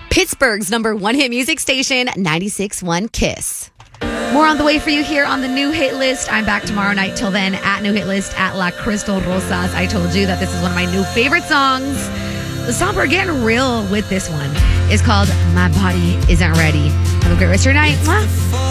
Pittsburgh's number one hit music station, 96.1 KISS. More on the way for you here on the New Hit List. I'm back tomorrow night. Till then, at New Hit List, at La Crystal Rosas. I told you that this is one of my new favorite songs. The song we're getting real with this one is called My Body Isn't Ready. Have a great rest of your night. Mwah.